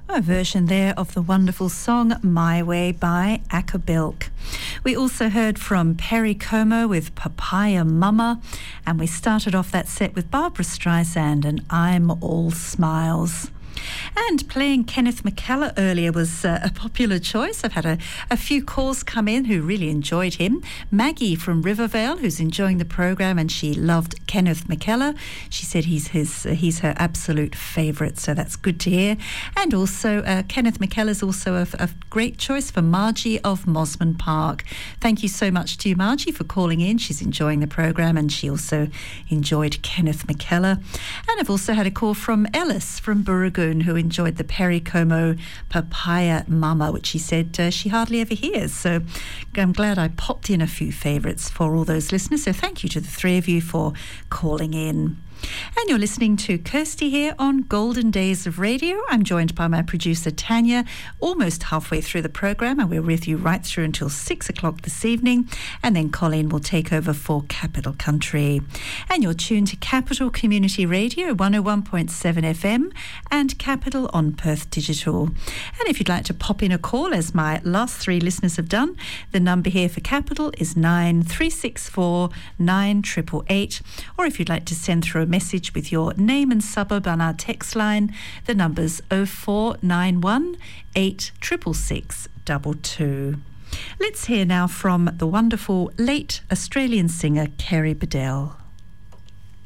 A version there of the wonderful song My Way by Akabilk. We also heard from Perry Como with Papaya Mama, and we started off that set with Barbra Streisand and I'm All Smiles. And playing Kenneth McKellar earlier was a popular choice. I've had a few calls come in who really enjoyed him. Maggie from Rivervale, who's enjoying the program, and she loved Kenneth McKellar. She said he's her absolute favourite, so that's good to hear. And also, Kenneth McKellar's also a great choice for Margie of Mosman Park. Thank you so much to you, Margie, for calling in. She's enjoying the program, and she also enjoyed Kenneth McKellar. And I've also had a call from Ellis from Burragoon, who enjoyed the Perry Como Papaya Mama, which she said she hardly ever hears. So I'm glad I popped in a few favourites for all those listeners. So thank you to the three of you for calling in. And you're listening to Kirsty here on Golden Days of Radio. I'm joined by my producer Tanya, almost halfway through the programme, and we're with you right through until 6 o'clock this evening, and then Colleen will take over for Capital Country. And you're tuned to Capital Community Radio 101.7 FM and Capital on Perth Digital. And if you'd like to pop in a call, as my last three listeners have done, the number here for Capital is 9364 9888, or if you'd like to send through a message with your name and suburb on our text line, the number's 0491 866 22. Let's hear now from the wonderful late Australian singer Kerry Bedell.